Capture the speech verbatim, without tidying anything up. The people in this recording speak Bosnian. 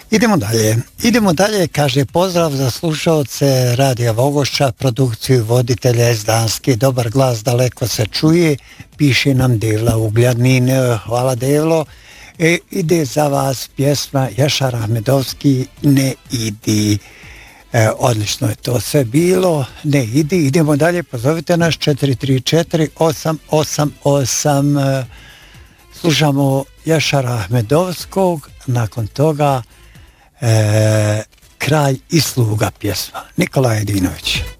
Idemo dalje. Idemo dalje, kaže pozdrav za slušalce Radija Vogošća, produkciju voditelja iz Danske. Dobar glas, daleko se čuje, piše nam Devla Ugljadnin. Hvala Devlo. E, ide za vas pjesma Jašar Ahmedovski, Ne idi. E, odlično je to sve bilo. Ne idi. Idemo dalje, pozovite nas četiri tri četiri osam osam osam. Slušamo Jašara Ahmedovskog, nakon toga E, Kralj i sluga pjesma. Nikola Jedinović.